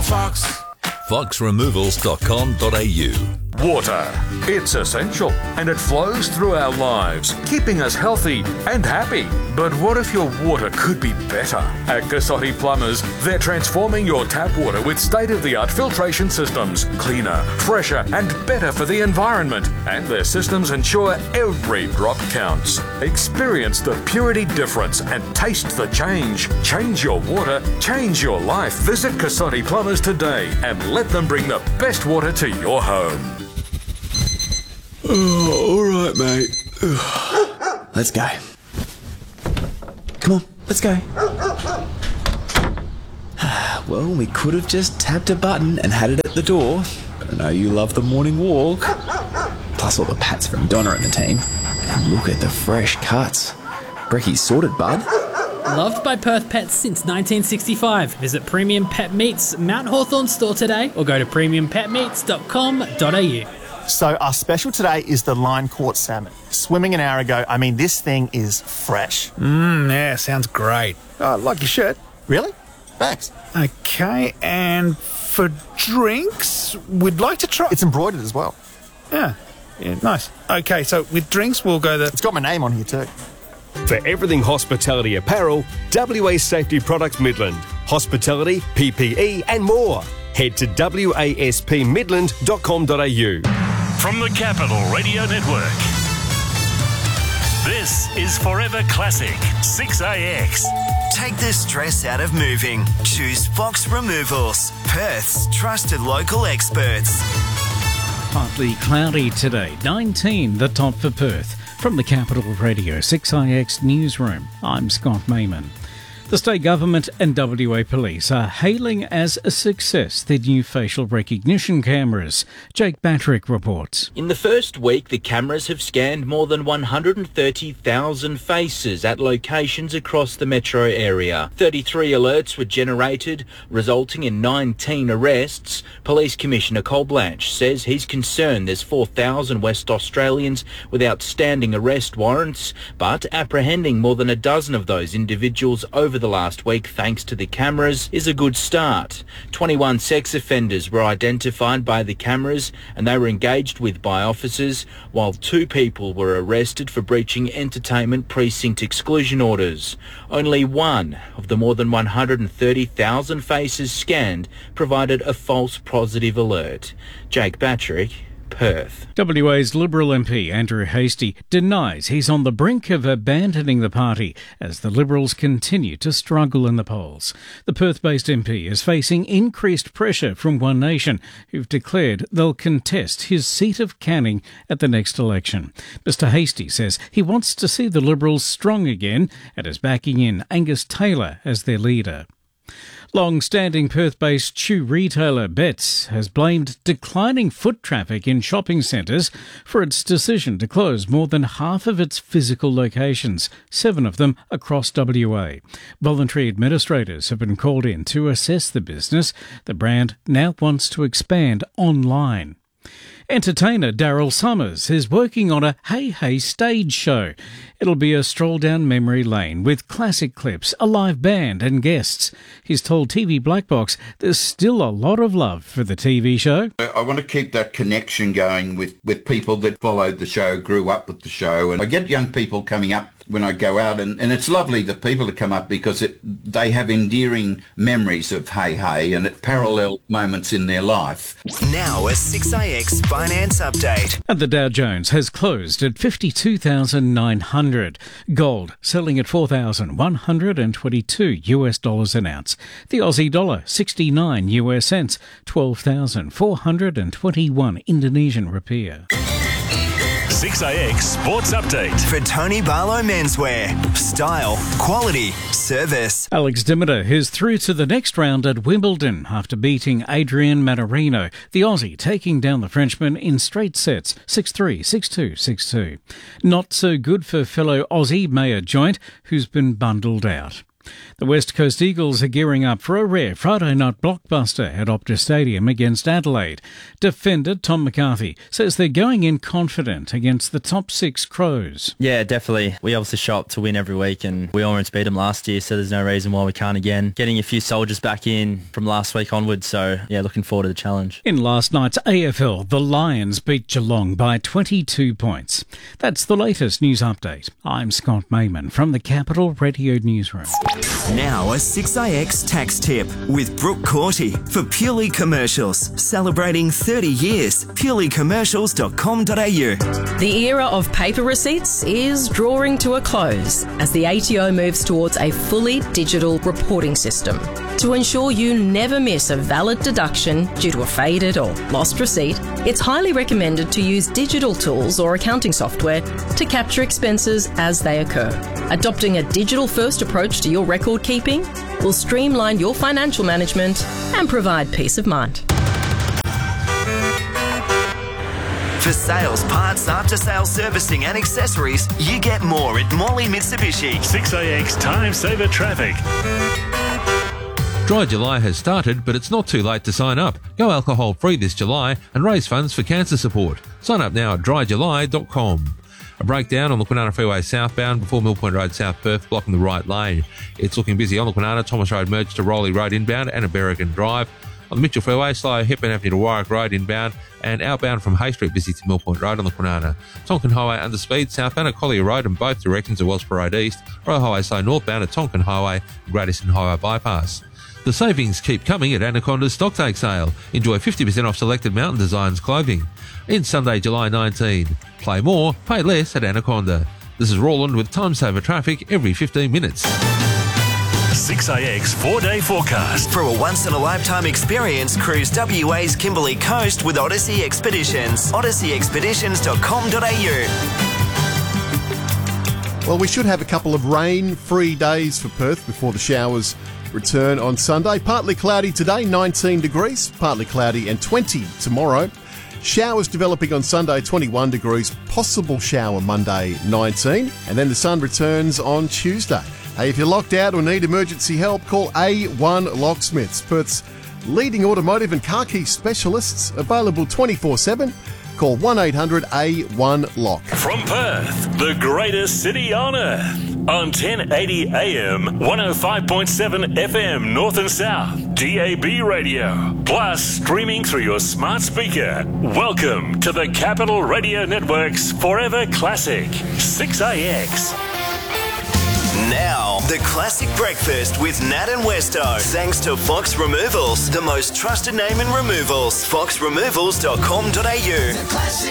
Fox. foxremovals.com.au. Water. It's essential and it flows through our lives, keeping us healthy and happy. But what if your water could be better? At Cassotti Plumbers, they're transforming your tap water with state-of-the-art filtration systems, cleaner, fresher and better for the environment. And their systems ensure every drop counts. Experience the purity difference and taste the change. Change your water, change your life. Visit Cassotti Plumbers today and let them bring the best water to your home. Oh, all right, mate. Let's go. Come on, let's go. Well, we could have just tapped a button and had it at the door. But I know you love the morning walk. Plus all the pats from Donna and the team. And look at the fresh cuts. Brecky's sorted, bud. Loved by Perth pets since 1965. Visit Premium Pet Meats Mount Hawthorn store today or go to premiumpetmeats.com.au. So our special today is the line-caught salmon. Swimming an hour ago, I mean, this thing is fresh. Yeah, sounds great. I like your shirt. Really? Thanks. Okay, and for drinks, we'd like to try... It's embroidered as well. Yeah, nice. Okay, so with drinks, we'll go the... It's got my name on here too. For everything hospitality apparel, WA Safety Products Midland. Hospitality, PPE and more. Head to waspmidland.com.au. From the Capital Radio Network, this is Forever Classic 6AX. Take the stress out of moving. Choose Fox Removals, Perth's trusted local experts. Partly cloudy today, 19 the top for Perth. From the Capital Radio 6IX Newsroom, I'm Scott Mayman. The state government and WA Police are hailing as a success the new facial recognition cameras. Jake Batrick reports. In the first week, the cameras have scanned more than 130,000 faces at locations across the metro area. 33 alerts were generated, resulting in 19 arrests. Police Commissioner Cole Blanche says he's concerned there's 4,000 West Australians with outstanding arrest warrants, but apprehending more than a dozen of those individuals over the last week thanks to the cameras is a good start. 21 sex offenders were identified by the cameras and they were engaged with by officers, while 2 people were arrested for breaching entertainment precinct exclusion orders. Only one of the more than 130,000 faces scanned provided a false positive alert. Jake Batrick, Perth. WA's Liberal MP Andrew Hastie denies he's on the brink of abandoning the party as the Liberals continue to struggle in the polls. The Perth-based MP is facing increased pressure from One Nation, who've declared they'll contest his seat of Canning at the next election. Mr Hastie says he wants to see the Liberals strong again and is backing in Angus Taylor as their leader. Long-standing Perth-based shoe retailer Betts has blamed declining foot traffic in shopping centres for its decision to close more than half of its physical locations, 7 of them across WA. Voluntary administrators have been called in to assess the business. The brand now wants to expand online. Entertainer Daryl Summers is working on a Hey Hey stage show. It'll be a stroll down memory lane with classic clips, a live band and guests. He's told TV Black Box there's still a lot of love for the TV show. I want to keep that connection going with people that followed the show, grew up with the show. And I get young people coming up when I go out, and it's lovely the people that come up because they have endearing memories of Hey Hey and it parallel moments in their life. Now a 6IX finance update. And the Dow Jones has closed at 52,900. Gold selling at $4,122 an ounce. The Aussie dollar 69 US cents, 12,421 Indonesian rupiah. 6AX Sports Update. For Tony Barlow Menswear. Style, quality, service. Alex de Minaur is through to the next round at Wimbledon after beating Adrian Mannarino. The Aussie taking down the Frenchman in straight sets, 6-3, 6-2, 6-2. Not so good for fellow Aussie Mayer Joint, who's been bundled out. The West Coast Eagles are gearing up for a rare Friday night blockbuster at Optus Stadium against Adelaide. Defender Tom McCarthy says they're going in confident against the top 6 Crows. Yeah, definitely. We obviously show up to win every week, and we almost beat them last year, so there's no reason why we can't again. Getting a few soldiers back in from last week onwards, so yeah, looking forward to the challenge. In last night's AFL, the Lions beat Geelong by 22 points. That's the latest news update. I'm Scott Mayman from the Capital Radio Newsroom. Now a 6AX tax tip with Brooke Corty for Purely Commercials. Celebrating 30 years. purelycommercials.com.au. The era of paper receipts is drawing to a close as the ATO moves towards a fully digital reporting system. To ensure you never miss a valid deduction due to a faded or lost receipt, it's highly recommended to use digital tools or accounting software to capture expenses as they occur. Adopting a digital-first approach to your record keeping will streamline your financial management and provide peace of mind. For sales, parts, after-sales servicing and accessories, you get more at Morley Mitsubishi. 6AX Time Saver Traffic. Dry July has started, but it's not too late to sign up. Go alcohol-free this July and raise funds for cancer support. Sign up now at dryjuly.com. A breakdown on the Kwinana Freeway southbound before Mill Point Road, South Perth, blocking the right lane. It's looking busy on the Kwinana, Thomas Road merge to Rowley Road inbound and a Berrigan Drive. On the Mitchell Freeway, slow Hepburn Avenue to Warwick Road inbound and outbound from Hay Street busy to Mill Point Road on the Kwinana. Tonkin Highway under speed southbound at Collier Road in both directions at Wellsborough Road East. Royal Highway slow northbound at Tonkin Highway and Great Eastern Highway bypass. The savings keep coming at Anaconda's Stocktake sale. Enjoy 50% off selected Mountain Designs clothing. In Sunday, July 19. Play more, pay less at Anaconda. This is Roland with Time Saver Traffic every 15 minutes. 6AX 4-day forecast. For a once-in-a-lifetime experience, cruise WA's Kimberley Coast with Odyssey Expeditions. odysseyexpeditions.com.au. Well, we should have a couple of rain-free days for Perth before the showers return on Sunday. Partly cloudy today, 19 degrees. Partly cloudy and 20 tomorrow. Showers developing on Sunday, 21 degrees. Possible shower Monday, 19. And then the sun returns on Tuesday. Hey, if you're locked out or need emergency help, call A1 Locksmiths, Perth's leading automotive and car key specialists, available 24/7. Call 1-800-A1-LOCK. From Perth, the greatest city on earth. On 1080 AM, 105.7 FM North and South, DAB radio. Plus, streaming through your smart speaker. Welcome to the Capital Radio Network's Forever Classic, 6AX. Now, the classic breakfast with Nat and Westo. Thanks to Fox Removals, the most trusted name in removals. foxremovals.com.au.